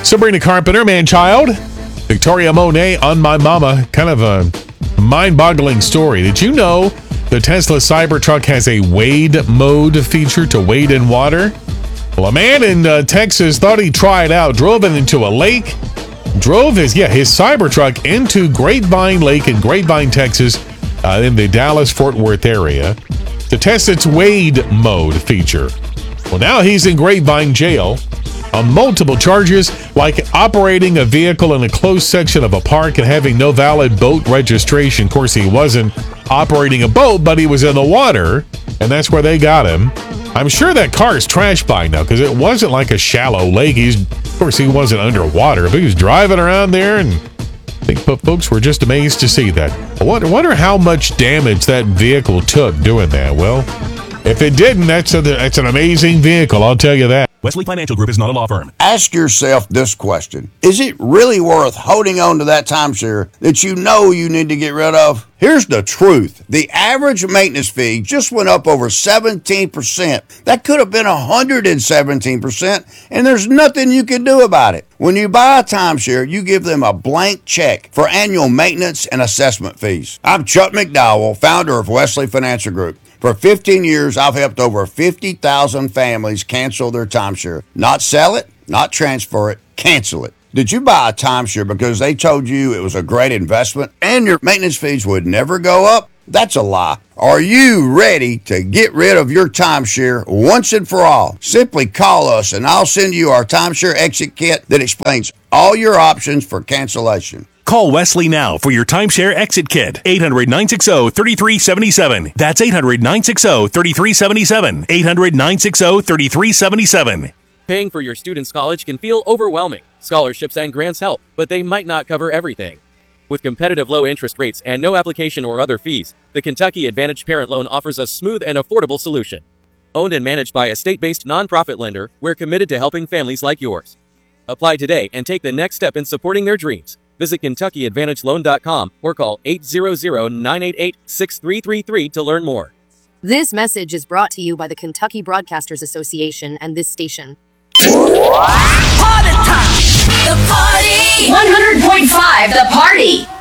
Sabrina Carpenter, Man-Child. Victoria Monet, On My Mama. Kind of a mind-boggling story. Did you know the Tesla Cybertruck has a wade mode feature to wade in water? Well, a man in Texas thought he'd try it out, drove it into a lake, drove his Cybertruck into Grapevine Lake in Grapevine, Texas, in the Dallas-Fort Worth area to test its wade mode feature. Well, now he's in Grapevine jail on multiple charges, like operating a vehicle in a closed section of a park and having no valid boat registration. Of course, he wasn't operating a boat, but he was in the water, and that's where they got him. I'm sure that car is trashed by now because it wasn't like a shallow lake. Of course, he wasn't underwater, but he was driving around there, and I think folks were just amazed to see that. I wonder how much damage that vehicle took doing that. Well, if it didn't, that's an amazing vehicle, I'll tell you that. Wesley Financial Group is not a law firm. Ask yourself this question. Is it really worth holding on to that timeshare that you know you need to get rid of? Here's the truth. The average maintenance fee just went up over 17%. That could have been 117%, and there's nothing you can do about it. When you buy a timeshare, you give them a blank check for annual maintenance and assessment fees. I'm Chuck McDowell, founder of Wesley Financial Group. For 15 years, I've helped over 50,000 families cancel their timeshare. Not sell it, not transfer it, cancel it. Did you buy a timeshare because they told you it was a great investment and your maintenance fees would never go up? That's a lie. Are you ready to get rid of your timeshare once and for all? Simply call us and I'll send you our timeshare exit kit that explains all your options for cancellation. Call Wesley now for your timeshare exit kit. 800-960-3377. That's 800-960-3377. 800-960-3377. Paying for your student's college can feel overwhelming. Scholarships and grants help, but they might not cover everything. With competitive low interest rates and no application or other fees, the Kentucky Advantage Parent Loan offers a smooth and affordable solution. Owned and managed by a state-based nonprofit lender, we're committed to helping families like yours. Apply today and take the next step in supporting their dreams. Visit KentuckyAdvantageLoan.com or call 800-988-6333 to learn more. This message is brought to you by the Kentucky Broadcasters Association and this station. Party time! The party! 100.5 The Party!